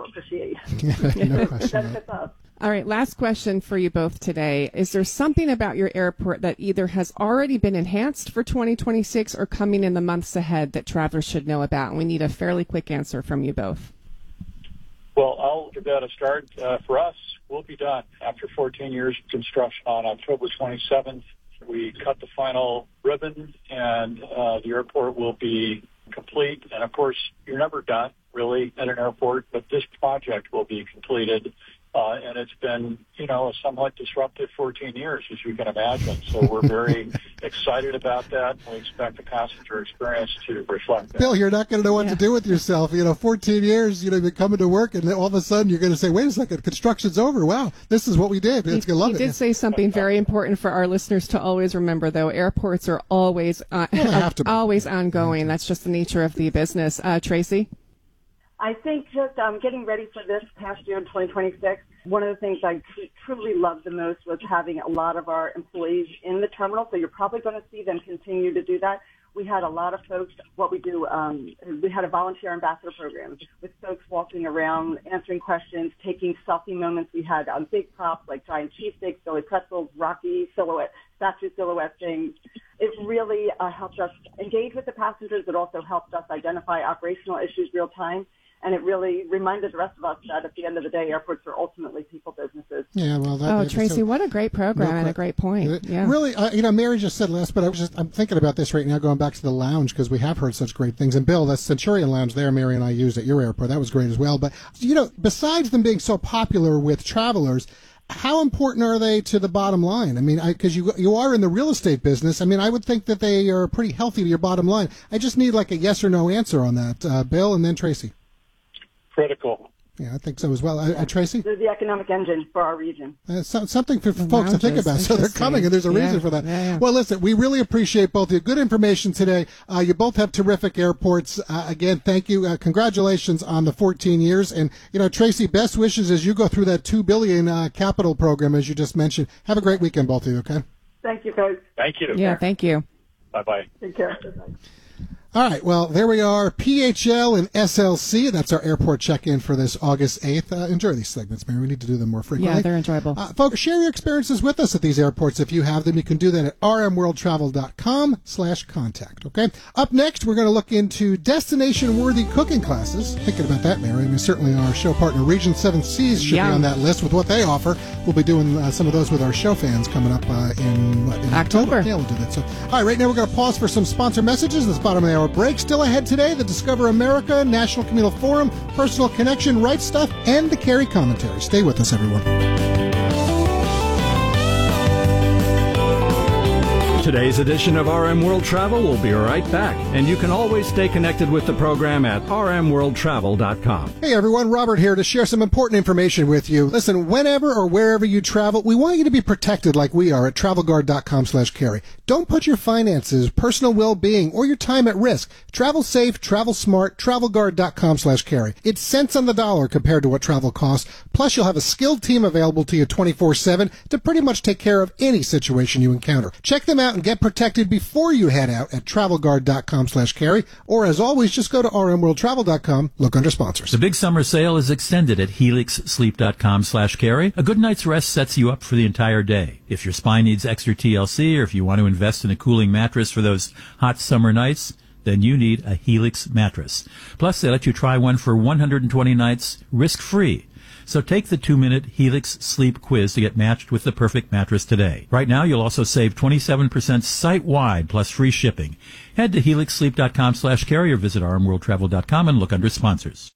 also appreciate. No question. Benefits us. All right, last question for you both today. Is there something about your airport that either has already been enhanced for 2026 or coming in the months ahead that travelers should know about? And we need a fairly quick answer from you both. Well, I'll give that a start. For us, we'll be done after 14 years of construction on October 27th. We cut the final ribbon, and the airport will be complete. And, of course, you're never done, really, at an airport, but this project will be completed. And it's been, a somewhat disruptive 14 years, as you can imagine. So we're very excited about that. We expect the passenger experience to reflect that. Bill, you're not going to know what to do with yourself. 14 years, you've been coming to work, and then all of a sudden you're going to say, wait a second, construction's over. Wow, this is what we did. It's going to love it. You did say something very important for our listeners to always remember, though. Airports are always always ongoing. That's just the nature of the business. Tracy? I think just getting ready for this past year in 2026, one of the things I truly loved the most was having a lot of our employees in the terminal, so you're probably going to see them continue to do that. We had a lot of folks, what we do, we had a volunteer ambassador program with folks walking around, answering questions, taking selfie moments. We had big props like giant cheesesteaks, Philly pretzels, Rocky silhouette, statue silhouette things. It really helped us engage with the passengers, but also helped us identify operational issues real time. And it really reminded the rest of us that at the end of the day, airports are ultimately people businesses. Yeah, well, Tracy, what a great program and a great point. Yeah. Really, Mary just said last, but I'm thinking about this right now, going back to the lounge, because we have heard such great things. And Bill, that Centurion Lounge there, Mary and I used at your airport, that was great as well. But, besides them being so popular with travelers, how important are they to the bottom line? I mean, because you are in the real estate business. I mean, I would think that they are pretty healthy to your bottom line. I just need like a yes or no answer on that. Bill, and then Tracy. Critical. Yeah, I think so as well. Tracy? They're the economic engine for our region. Something for folks to think about. So they're coming, and there's a reason for that. Yeah. Well, listen, we really appreciate both of you. Good information today. You both have terrific airports. Again, thank you. Congratulations on the 14 years. And, Tracy, best wishes as you go through that $2 billion capital program, as you just mentioned. Have a great weekend, both of you, okay? Thank you, guys. Thank you. Yeah, thank you. Bye-bye. Take care. Bye-bye. All right, well, there we are, PHL and SLC. That's our airport check-in for this August 8th. Enjoy these segments, Mary. We need to do them more frequently. Yeah, they're enjoyable. Folks, share your experiences with us at these airports. If you have them, you can do that at rmworldtravel.com/contact, okay? Up next, we're going to look into destination-worthy cooking classes. Thinking about that, Mary. I mean, certainly our show partner, Region 7 Seas, should be on that list with what they offer. We'll be doing some of those with our show fans coming up in October. Yeah, we'll do that. So, all right, right now we're going to pause for some sponsor messages. This bottom of the hour break. Still ahead today, the Discover America, National Communal Forum, Personal Connection, Right Stuff, and the Carey Commentary. Stay with us, everyone. Today's edition of RM World Travel will be right back, and you can always stay connected with the program at rmworldtravel.com. Hey everyone, Robert here to share some important information with you. Listen, whenever or wherever you travel, we want you to be protected like we are at travelguard.com/carry. Don't put your finances, personal well-being, or your time at risk. Travel safe, travel smart, travelguard.com/carry. It's cents on the dollar compared to what travel costs. Plus, you'll have a skilled team available to you 24/7 to pretty much take care of any situation you encounter. Check them out and get protected before you head out at travelguard.com/carry, or as always, just go to rmworldtravel.com, look under sponsors. The big summer sale is extended at helixsleep.com/carry. A good night's rest sets you up for the entire day. If your spine needs extra TLC, or if you want to invest in a cooling mattress for those hot summer nights, then you need a Helix mattress. Plus, they let you try one for 120 nights risk-free. So take the 2-minute Helix Sleep Quiz to get matched with the perfect mattress today. Right now, you'll also save 27% site-wide plus free shipping. Head to helixsleep.com/carry or visit rmworldtravel.com and look under sponsors.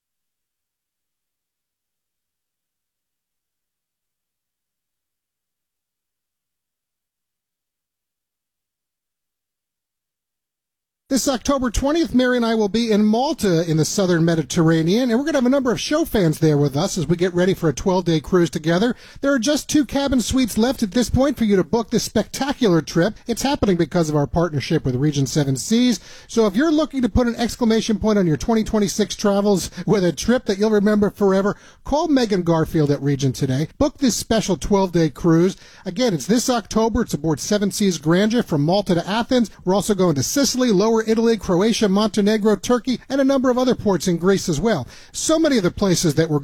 This October 20th, Mary and I will be in Malta in the southern Mediterranean, and we're going to have a number of show fans there with us as we get ready for a 12-day cruise together. There are just 2 cabin suites left at this point for you to book this spectacular trip. It's happening because of our partnership with Region 7 Seas. So if you're looking to put an exclamation point on your 2026 travels with a trip that you'll remember forever, call Megan Garfield at Region today. Book this special 12-day cruise. Again, it's this October. It's aboard 7 Seas Grandeur from Malta to Athens. We're also going to Sicily, Lower Italy, Croatia, Montenegro, Turkey, and a number of other ports in Greece as well. So many of the places that we're